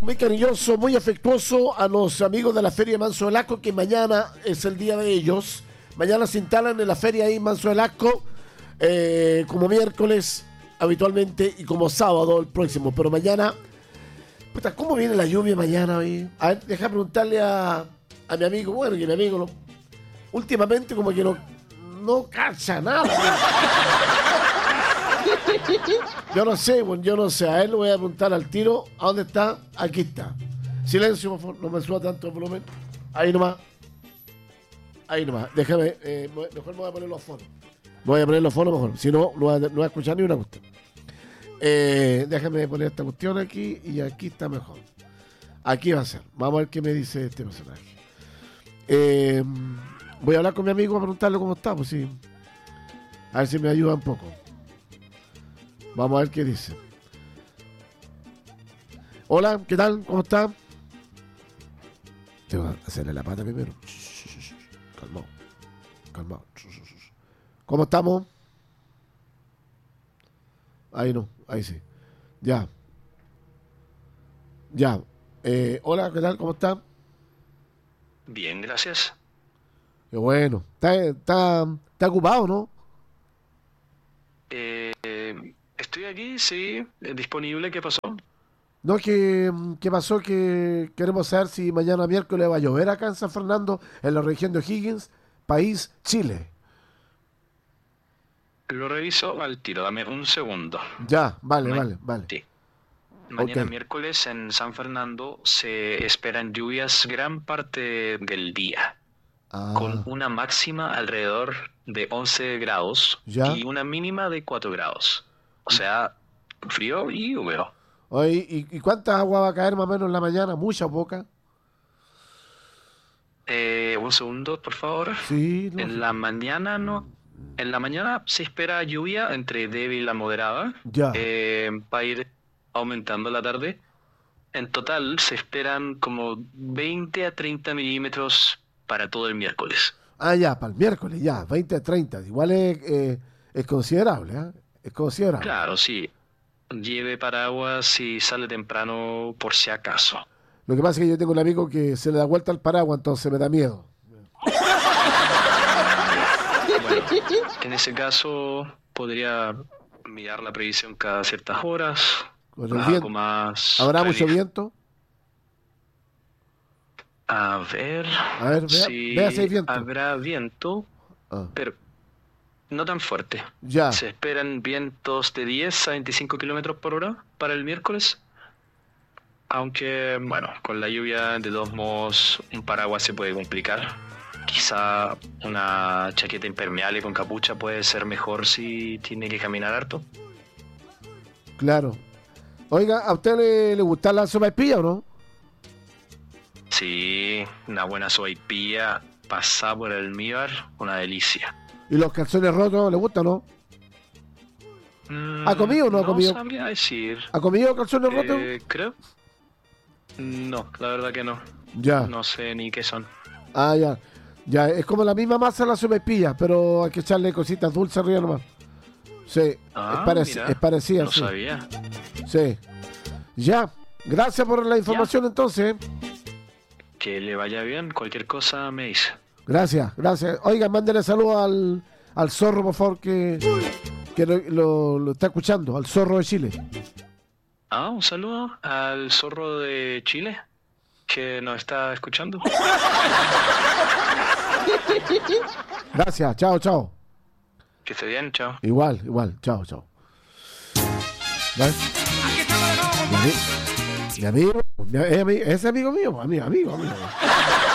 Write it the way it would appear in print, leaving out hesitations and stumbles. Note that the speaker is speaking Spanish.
Muy cariñoso, muy afectuoso a los amigos de la Feria de Manso del Asco, que mañana es el día de ellos. Mañana se instalan en la feria ahí en Manso del Asco, como miércoles habitualmente y como sábado el próximo. Pero mañana, puta, ¿cómo viene la lluvia mañana hoy? A ver, deja preguntarle a mi amigo, bueno, que mi amigo últimamente como que no cacha nada. Yo no sé, bueno, yo no sé. A él le voy a preguntar al tiro. ¿A dónde está? Aquí está. Silencio, por favor. No me suba tanto el volumen. Ahí nomás. Ahí nomás. Déjame. Mejor me voy a poner los fonos. Me voy a poner los fonos mejor. Si no, no voy a escuchar ni una cuestión. Déjame poner esta cuestión aquí. Y aquí está mejor. Aquí va a ser. Vamos a ver qué me dice este personaje. Voy a hablar con mi amigo a preguntarle cómo está. Pues sí. A ver si me ayuda un poco. Vamos a ver qué dice. Hola, ¿qué tal? ¿Cómo está? Te voy a hacerle la pata primero. Calmado. Calmado. ¿Cómo estamos? Ahí no, ahí sí. Ya. Ya. Hola, ¿qué tal? ¿Cómo está? Bien, gracias. Qué bueno. ¿Está ocupado, no? Estoy aquí, sí, disponible. ¿Qué pasó? No, ¿qué pasó? Que queremos saber si mañana miércoles va a llover acá en San Fernando, en la región de O'Higgins, país Chile. Lo reviso al tiro, dame un segundo. Ya, vale. Sí. Mañana Ok. miércoles en San Fernando se esperan lluvias gran parte del día, con Ah, una máxima alrededor de 11 grados ya. y una mínima de 4 grados. O sea, frío y húmedo. Oye, ¿y cuánta agua va a caer más o menos en la mañana? ¿Mucha o poca? Un segundo, por favor. Sí, En la lógico. mañana no. En la mañana se espera lluvia entre débil a moderada. Ya. Va a ir aumentando la tarde. En total se esperan como 20 a 30 milímetros para todo el miércoles. Ah, ya, para el miércoles, ya, 20 a 30. Igual es considerable, ¿eh? Es considerable. Claro, sí. Lleve paraguas y sale temprano por si acaso. Lo que pasa es que yo tengo un amigo que se le da vuelta al paraguas, entonces me da miedo. Ya. Bueno, en ese caso podría mirar la previsión cada ciertas horas. Con el Algo viento. más ¿Habrá mucho realista. viento? A ver A ver, vea si hay si viento. habrá viento, Ah, pero no tan fuerte. ya. Se esperan vientos de 10 a 25 kilómetros por hora para el miércoles, aunque, bueno, con la lluvia, de todos modos, un paraguas se puede complicar. Quizá una chaqueta impermeable con capucha puede ser mejor si tiene que caminar harto. Claro. Oiga, ¿a usted le gusta la sopaipilla o no? Sí, una buena sopaipilla pasada por el almíbar, una delicia. ¿Y los calzones rotos le gustan o no? ¿Ha comido o no ha No comido? sabría decir. ¿Ha comido calzones rotos? Creo. No, la verdad que no. Ya. No sé ni qué son. Ah, ya. Ya, es como la misma masa de la sopaipilla, pero hay que echarle cositas dulces arriba nomás. Sí, Mira, es parecida, no sí. sabía. Sí. Ya. Gracias por la Ya, información entonces. que le vaya bien. Cualquier cosa me dice. Gracias. Oiga, mándele saludos al zorro, por favor, que lo está escuchando, al zorro de Chile. Un saludo al zorro de Chile que nos está escuchando. Gracias, chao. Que esté bien, chao. Igual, chao. ¿Ves? Mi amigo, ese amigo mío, amigo.